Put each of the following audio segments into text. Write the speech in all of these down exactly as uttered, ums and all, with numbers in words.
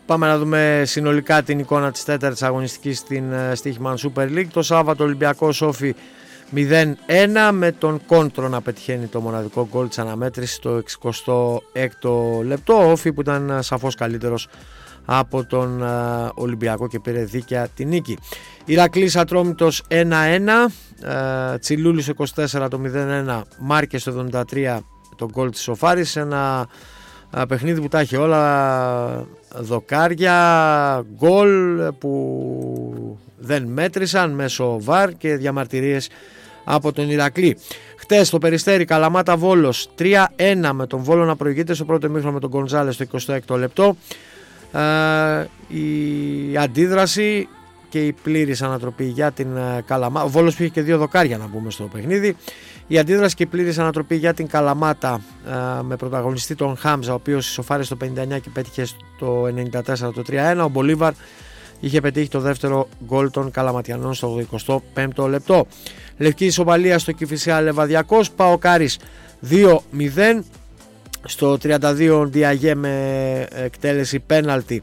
Πάμε να δούμε συνολικά την εικόνα της τέταρτης αγωνιστικής στην Στοίχημαν Super League. Το Σάββατο Ολυμπιακός Όφη μηδέν ένα με τον Κόντρο να πετυχαίνει το μοναδικό γκολ της αναμέτρησης στο εξηκοστό έκτο λεπτό. Ο Όφη που ήταν σαφώς καλύτερος από τον uh, Ολυμπιακό και πήρε δίκαια την νίκη. Ηρακλής Ατρόμητος ένα ένα, uh, Τσιλούλης είκοσι τέσσερα το μηδέν ένα, Μάρκες το εβδομήντα τρία το γκολ της Σοφάρης. Ένα uh, παιχνίδι που τα έχει όλα, δοκάρια, γκολ που δεν μέτρησαν μέσω βαρ και διαμαρτυρίες από τον Ηρακλή. Χτες το Περιστέρι Καλαμάτα Βόλος τρία ένα με τον Βόλο να προηγείται στο πρώτο ημίχρονο με τον Γκονζάλες στο εικοστό έκτο λεπτό. Uh, η αντίδραση και η πλήρης ανατροπή για την uh, Καλαμάτα. Ο Βόλος πήγε και δύο δοκάρια να πούμε στο παιχνίδι. Η αντίδραση και η πλήρης ανατροπή για την Καλαμάτα uh, με πρωταγωνιστή τον Χάμζα, ο οποίος ισοφάρισε το πενήντα εννιά και πέτυχε στο ενενήντα τέσσερα το τρία ένα. Ο Μπολίβαρ είχε πετύχει το δεύτερο γκολ των Καλαματιανών στο εικοστό πέμπτο λεπτό. Λευκή ισοπαλία στο Κηφισιά Λεβαδιακός. ΠΑΟΚ Άρης δύο μηδέν. Στο τριάντα δύο Διαγέ με εκτέλεση πέναλτι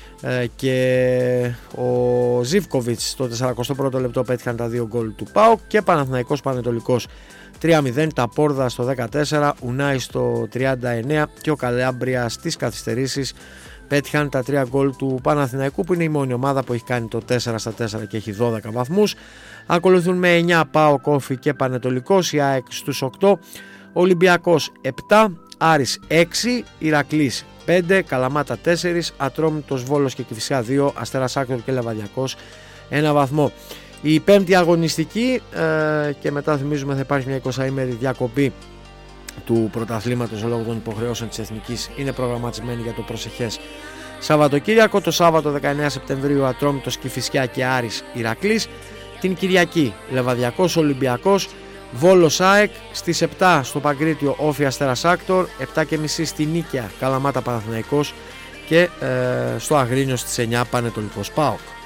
και ο Ζίβκοβιτς στο σαράντα πρώτο λεπτό πέτυχαν τα δύο γκολ του ΠΑΟΚ. Και Παναθηναϊκός Πανετολικός τρία μηδέν, τα Πόρδα στο δεκατέσσερα, Ουνάι στο τριάντα εννέα και ο Καλάμπρια στις καθυστερήσεις πέτυχαν τα τρία γκολ του Παναθηναϊκού, που είναι η μόνη ομάδα που έχει κάνει το τέσσερα στα τέσσερα και έχει δώδεκα βαθμούς. Ακολουθούν με εννιά ΠΑΟΚ, Όφη και Πανετολικός, η ΑΕΚ στους οκτώ, Ολυμπιακός επτά, Άρης έξι, Ηρακλής πέντε, Καλαμάτα τέσσερα, Ατρόμητος, Βόλος και Κηφισιά δύο, Αστέρας Άκρος και Λεβαδιακός ένα βαθμό. Η πέμπτη αγωνιστική ε, και μετά θυμίζουμε θα υπάρχει μια εικοσαήμερη διακοπή του πρωταθλήματος λόγω των υποχρεώσεων της Εθνικής, είναι προγραμματισμένη για το προσεχές Σαββατοκύριακο. Το Σάββατο δεκαεννέα Σεπτεμβρίου Ατρόμητος, Κηφισιά και Άρης Ηρακλής. Την Κυριακή Λεβαδιακός Ολυμπιακός, Βόλος ΑΕΚ, στις επτά στο Παγκρίτιο Όφη Αστέρας Άκτορ, επτά και μισή στη Νίκαια Καλαμάτα Παναθηναϊκός και ε, στο Αγρίνιο στις εννιά Πανετολικός ΠΑΟΚ.